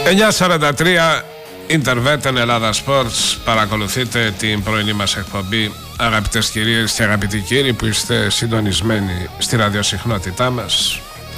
9:43 Interveten Ελλάδα Sports. Παρακολουθείτε την πρωινή μας εκπομπή, αγαπητές κυρίες και αγαπητοί κύριοι που είστε συντονισμένοι στη ραδιοσυχνότητά μας.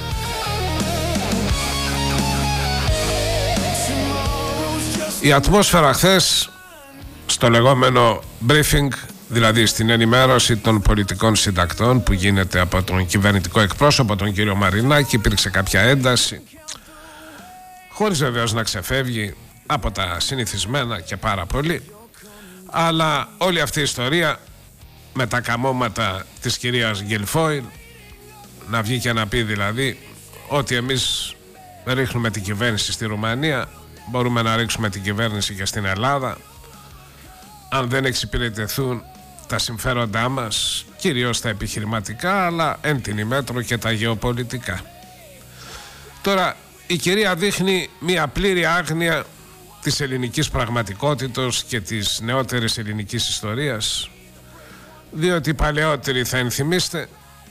Η ατμόσφαιρα χθες στο λεγόμενο briefing, δηλαδή στην ενημέρωση των πολιτικών συντακτών που γίνεται από τον κυβερνητικό εκπρόσωπο, τον κύριο Μαρινάκη, υπήρξε κάποια ένταση, χωρίς βεβαίως να ξεφεύγει από τα συνηθισμένα και πάρα πολύ. Αλλά όλη αυτή η ιστορία με τα καμώματα της κυρίας Γκιλφόιλ, να βγει και να πει δηλαδή ότι εμείς ρίχνουμε την κυβέρνηση στη Ρουμανία, μπορούμε να ρίξουμε την κυβέρνηση και στην Ελλάδα αν δεν εξυπηρετηθούν τα συμφέροντά μας, κυρίως τα επιχειρηματικά, αλλά εν την ημέτρο και τα γεωπολιτικά. Τώρα η κυρία δείχνει μια πλήρη άγνοια της ελληνικής πραγματικότητας και της νεότερης ελληνικής ιστορίας, διότι οι παλαιότεροι θα ενθυμίστε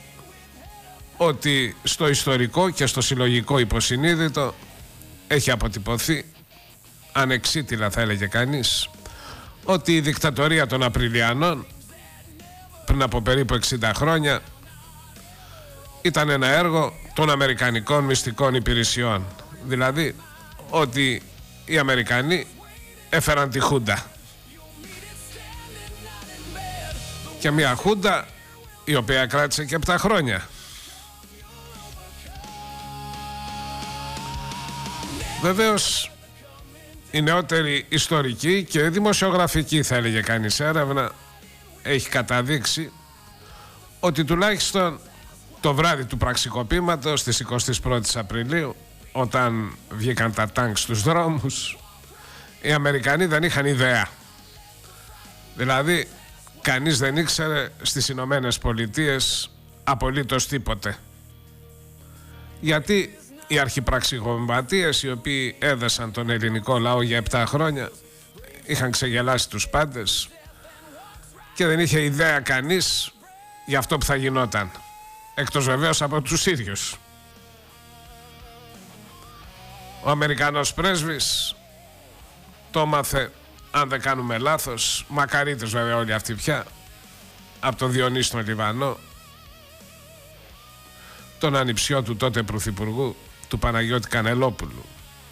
ότι στο ιστορικό και στο συλλογικό υποσυνείδητο έχει αποτυπωθεί, ανεξίτηλα θα έλεγε κανείς, ότι η δικτατορία των Απριλιανών πριν από περίπου 60 χρόνια ήταν ένα έργο των Αμερικανικών μυστικών υπηρεσιών. Δηλαδή ότι οι Αμερικανοί έφεραν τη Χούντα, και μια Χούντα η οποία κράτησε και 7 χρόνια. Βεβαίως η νεότερη ιστορική και δημοσιογραφική, θα έλεγε κανείς, έρευνα έχει καταδείξει ότι τουλάχιστον το βράδυ του πραξικοπήματος της 21ης Απριλίου, όταν βγήκαν τα τάγκ στους δρόμους, οι Αμερικανοί δεν είχαν ιδέα. Δηλαδή κανείς δεν ήξερε στις Ηνωμένες Πολιτείες απολύτως τίποτε, γιατί οι αρχιπραξικοπηματίες, οι οποίοι έδεσαν τον ελληνικό λαό για 7 χρόνια, είχαν ξεγελάσει τους πάντες και δεν είχε ιδέα κανείς για αυτό που θα γινόταν, εκτός βεβαίως από τους ίδιους. Ο Αμερικανός πρέσβης το έμαθε, αν δεν κάνουμε λάθος, μακαρίτες βέβαια όλοι αυτοί πια, από τον Διονύση τον Λιβανό, τον ανιψιό του τότε πρωθυπουργού, του Παναγιώτη Κανελόπουλου.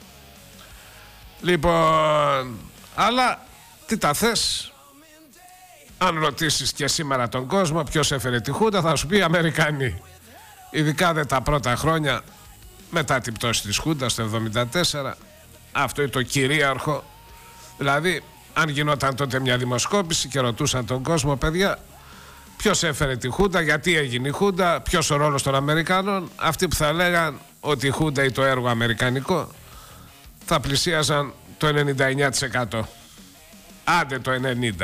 Λοιπόν, αλλά τι τα θες, αν ρωτήσεις και σήμερα τον κόσμο ποιος έφερε τη Χούντα, θα σου πει οι Αμερικανοί. Ειδικά δε τα πρώτα χρόνια μετά την πτώση της Χούντας το 1974, αυτό είναι το κυρίαρχο. Δηλαδή αν γινόταν τότε μια δημοσκόπηση και ρωτούσαν τον κόσμο, παιδιά, ποιος έφερε τη Χούντα, γιατί έγινε η Χούντα, ποιος ο ρόλος των Αμερικάνων, αυτοί που θα λέγαν ότι η Χούντα ή το έργο αμερικανικό θα πλησίαζαν το 99%. Άντε το 90%.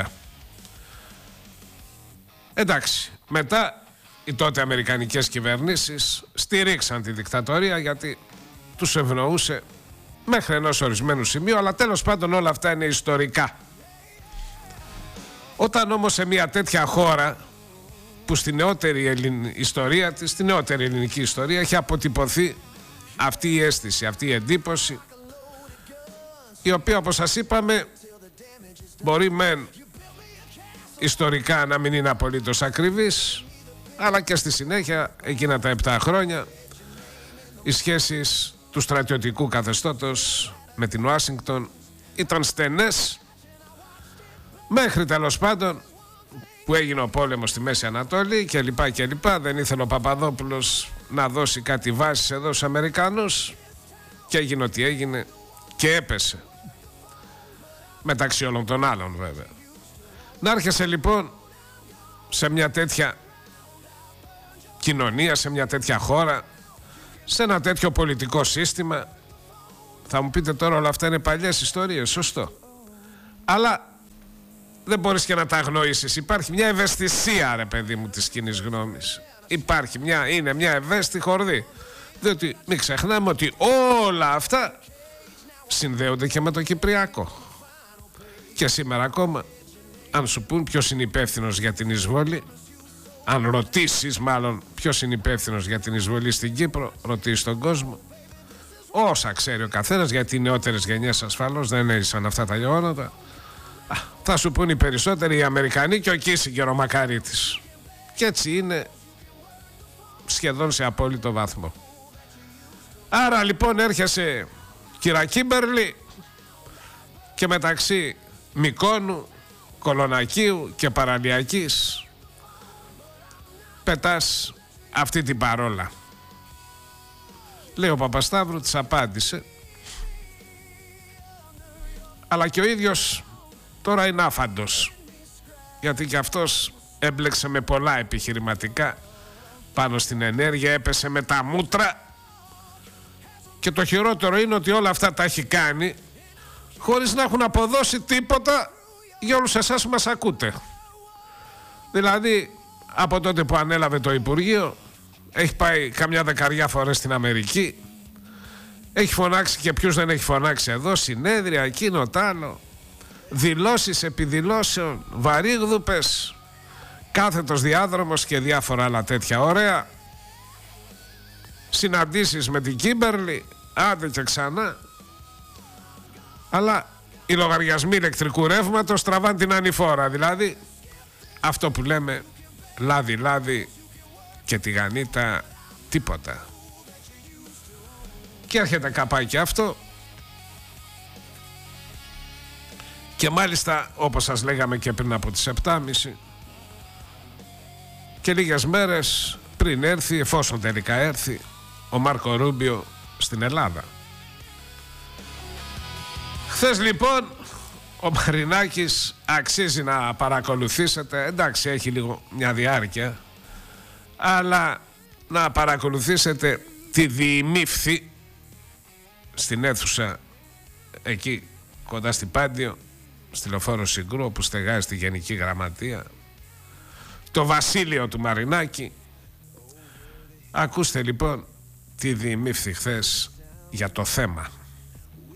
Εντάξει, μετά οι τότε αμερικανικές κυβερνήσεις στηρίξαν τη δικτατορία, γιατί τους ευνοούσε μέχρι ενός ορισμένου σημείου, αλλά τέλος πάντων όλα αυτά είναι ιστορικά. Όταν όμως σε μια τέτοια χώρα που στη νεότερη ιστορία της, στη νεότερη ελληνική ιστορία, έχει αποτυπωθεί αυτή η αίσθηση, αυτή η εντύπωση, η οποία, όπως σας είπαμε, μπορεί μεν ιστορικά να μην είναι απολύτως ακριβής, αλλά και στη συνέχεια, εκείνα τα 7 χρόνια, οι σχέσεις του στρατιωτικού καθεστώτος με την Ουάσιγκτον ήταν στενές, μέχρι τέλος πάντων που έγινε ο πόλεμος στη Μέση Ανατολή και λοιπά και λοιπά. Δεν ήθελε ο Παπαδόπουλος να δώσει κάτι βάσεις εδώ στους Αμερικανούς και έγινε ό,τι έγινε και έπεσε, μεταξύ όλων των άλλων βέβαια. Να έρχεσαι λοιπόν σε μια τέτοια κοινωνία, σε μια τέτοια χώρα, σε ένα τέτοιο πολιτικό σύστημα. Θα μου πείτε τώρα όλα αυτά είναι παλιές ιστορίες, σωστό, αλλά δεν μπορείς και να τα αγνοήσεις. Υπάρχει μια ευαισθησία, ρε παιδί μου, της κοινής γνώμης. Υπάρχει είναι μια ευαίσθητη χορδή, διότι μην ξεχνάμε ότι όλα αυτά συνδέονται και με το Κυπριακό. Και σήμερα ακόμα, αν σου πούν ποιος είναι υπεύθυνος για την εισβολή, αν ρωτήσεις μάλλον ποιος είναι υπεύθυνος για την εισβολή στην Κύπρο, ρωτήσεις τον κόσμο, όσα ξέρει ο καθένας, γιατί οι νεότερες γενιές ασφαλώς δεν έζησαν αυτά τα γεγονότα. Θα σου πούν οι περισσότεροι, οι Αμερικανοί και ο Κίσιγκερ ο Μακαρίτης. Και έτσι είναι σχεδόν σε απόλυτο βαθμό. Άρα λοιπόν έρχεσαι, κύρα Κίμπερλι, και μεταξύ Μυκόνου, Κολονακίου και Παραλιακής πετάς αυτή την παρόλα. Λέει ο Παπασταύρου, της απάντησε, αλλά και ο ίδιος τώρα είναι άφαντος, γιατί και αυτός έμπλεξε με πολλά επιχειρηματικά πάνω στην ενέργεια, έπεσε με τα μούτρα, και το χειρότερο είναι ότι όλα αυτά τα έχει κάνει χωρίς να έχουν αποδώσει τίποτα για όλους εσάς που μας ακούτε. Δηλαδή από τότε που ανέλαβε το Υπουργείο έχει πάει καμιά δεκαριά φορές στην Αμερική, έχει φωνάξει και ποιους δεν έχει φωνάξει εδώ, συνέδρια, εκείνο τ' άλλο, δηλώσεις επί δηλώσεων, βαρύγδουπες, κάθετος διάδρομος και διάφορα άλλα τέτοια ωραία, συναντήσεις με την Κίμπερλι, άντε και ξανά. Αλλά οι λογαριασμοί ηλεκτρικού ρεύματος τραβάν την ανηφόρα. Δηλαδή αυτό που λέμε λάδι και τηγανίτα τίποτα. Και έρχεται καπάκι αυτό, και μάλιστα όπως σας λέγαμε και πριν από τις 7.30 και λίγες μέρες πριν έρθει, εφόσον τελικά έρθει, ο Μάρκο Ρούμπιο στην Ελλάδα. Χθες λοιπόν ο Μαρινάκης αξίζει να παρακολουθήσετε, εντάξει έχει λίγο μια διάρκεια, αλλά να παρακολουθήσετε τη διημήφθη στην αίθουσα εκεί κοντά στην Πάντιο, στη Λεωφόρο Συγκρού, όπου στεγάζει τη Γενική Γραμματεία, το βασίλειο του Μαρινάκη. Ακούστε λοιπόν τι διημήφθη χθες για το θέμα.